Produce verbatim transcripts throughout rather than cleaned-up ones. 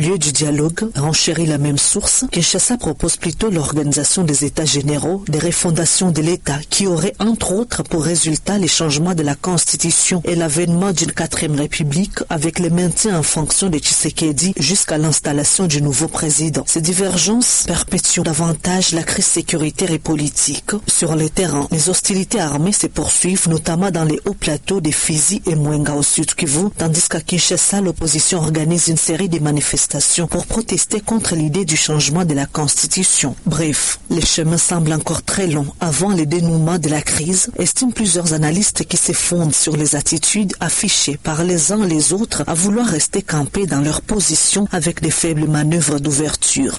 lieu du dialogue, renchérit la même source, Kinshasa propose plutôt l'organisation des États généraux, des refondation de l'État qui aurait entre autres pour résultat les changements de la Constitution et l'avènement d'une quatrième république avec le maintien en fonction de Tshisekedi jusqu'à l'installation du nouveau président. Ces divergences perpétuent davantage la crise sécuritaire et politique. Sur le terrain, les hostilités armées se poursuivent notamment dans les hauts plateaux de Fizi et Mwenga au sud Kivu, tandis qu'à Kinshasa, l'opposition organise une série de manifestations pour protester contre l'idée du changement de la Constitution. Bref, le chemin semble encore très long avant le dénouement de la crise, estiment plusieurs analystes qui se fondent sur les attitudes affichées par les uns et les autres à vouloir rester campés dans leur position avec des faibles manœuvres d'ouverture.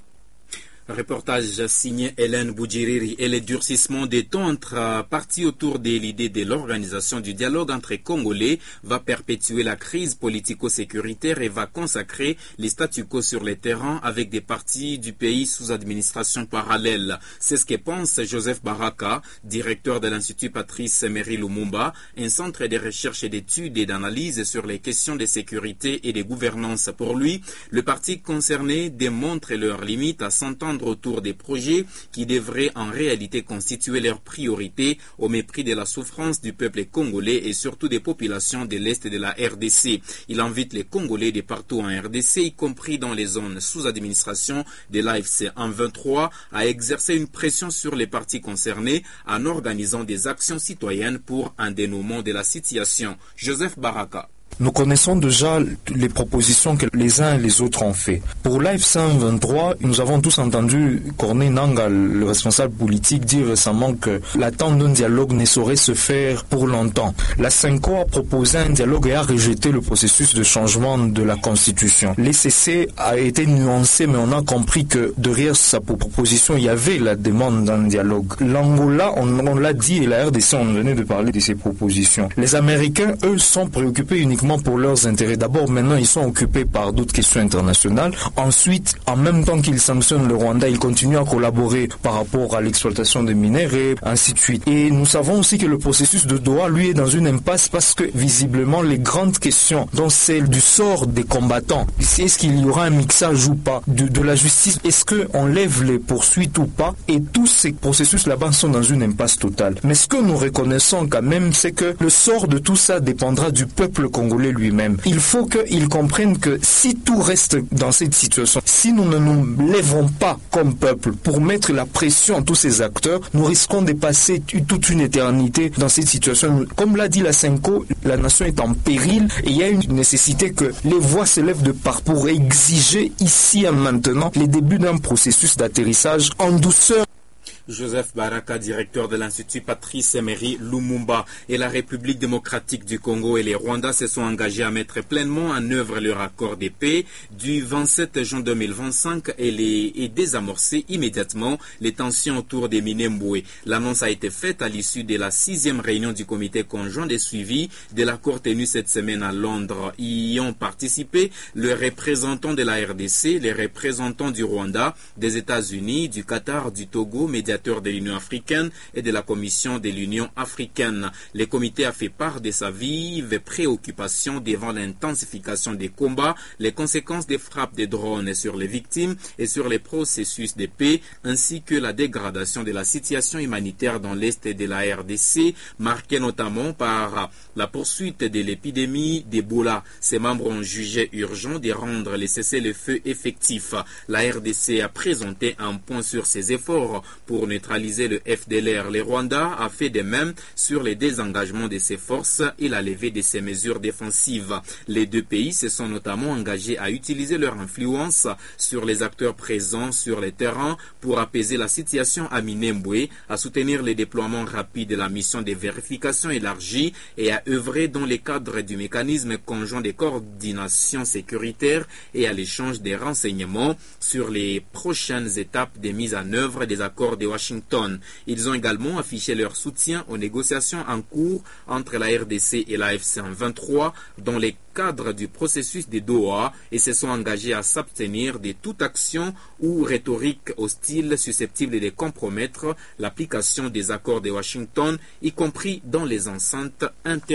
Reportage signé Hélène Boudjiriri et le durcissement des tons entre partis autour de l'idée de l'organisation du dialogue entre Congolais va perpétuer la crise politico-sécuritaire et va consacrer les statu quo sur le terrain avec des partis du pays sous administration parallèle. C'est ce que pense Joseph Baraka, directeur de l'Institut Patrice Emery Lumumba, un centre de recherche et d'études et d'analyse sur les questions de sécurité et de gouvernance. Pour lui, le parti concerné démontre leurs limites à s'entendre autour des projets qui devraient en réalité constituer leur priorité au mépris de la souffrance du peuple congolais et surtout des populations de l'Est de la R D C. Il invite les Congolais de partout en R D C, y compris dans les zones sous administration de l'A F C un vingt-trois, à exercer une pression sur les partis concernés en organisant des actions citoyennes pour un dénouement de la situation. Joseph Baraka. Nous connaissons déjà les propositions que les uns et les autres ont fait. Pour l'A F C un vingt-trois, nous avons tous entendu Corneille Nangaa, le responsable politique, dire récemment que l'attente d'un dialogue ne saurait se faire pour longtemps. La Senko a proposé un dialogue et a rejeté le processus de changement de la Constitution. L'E C C a été nuancé, mais on a compris que derrière sa proposition, il y avait la demande d'un dialogue. L'Angola, on, on l'a dit, et la R D C, on venait de parler de ces propositions. Les Américains, eux, sont préoccupés uniquement pour leurs intérêts. D'abord, maintenant, ils sont occupés par d'autres questions internationales. Ensuite, en même temps qu'ils sanctionnent le Rwanda, ils continuent à collaborer par rapport à l'exploitation des minéraux, ainsi de suite. Et nous savons aussi que le processus de Doha, lui, est dans une impasse parce que, visiblement, les grandes questions, dont celle du sort des combattants, est-ce qu'il y aura un mixage ou pas, de, de la justice, est-ce qu'on lève les poursuites ou pas, et tous ces processus là-bas sont dans une impasse totale. Mais ce que nous reconnaissons quand même, c'est que le sort de tout ça dépendra du peuple congolais lui-même. Il faut qu'ils comprennent que si tout reste dans cette situation, si nous ne nous lèvons pas comme peuple pour mettre la pression à tous ces acteurs, nous risquons de passer toute une éternité dans cette situation. Comme l'a dit la Senko, la nation est en péril et il y a une nécessité que les voix se lèvent de part pour exiger ici et maintenant les débuts d'un processus d'atterrissage en douceur. Joseph Baraka, directeur de l'Institut Patrice Emery Lumumba, et la République démocratique du Congo et les Rwandais se sont engagés à mettre pleinement en œuvre leur accord de paix du vingt-sept juin deux mille vingt-cinq et, les, et désamorcer immédiatement les tensions autour des Minembwe. L'annonce a été faite à l'issue de la sixième réunion du comité conjoint de suivi de l'accord tenu cette semaine à Londres. Y ont participé les représentants de la R D C, les représentants du Rwanda, des États-Unis, du Qatar, du Togo, médiateur de l'Union africaine et de la Commission de l'Union africaine. Le comité a fait part de sa vive préoccupation devant l'intensification des combats, les conséquences des frappes de drones sur les victimes et sur les processus de paix, ainsi que la dégradation de la situation humanitaire dans l'Est de la R D C, marquée notamment par la poursuite de l'épidémie d'Ebola. Ses membres ont jugé urgent de rendre les cessez-le-feu effectifs. La R D C a présenté un point sur ses efforts pour neutraliser le F D L R. Le Rwanda a fait de même sur le désengagement de ses forces et la levée de ses mesures défensives. Les deux pays se sont notamment engagés à utiliser leur influence sur les acteurs présents sur le terrain pour apaiser la situation à Minembwe, à soutenir le déploiement rapide de la mission de vérification élargie et à œuvrer dans le cadre du mécanisme conjoint de coordination sécuritaire et à l'échange des renseignements sur les prochaines étapes de mise en œuvre des accords de Washington. Ils ont également affiché leur soutien aux négociations en cours entre la R D C et la F C un vingt-trois dans les cadre du processus de Doha et se sont engagés à s'abstenir de toute action ou rhétorique hostile susceptible de compromettre l'application des accords de Washington, y compris dans les enceintes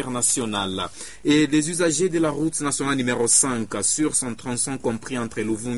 internationales. Et les usagers de la route nationale numéro cinq sur son tronçon compris entre Louvungi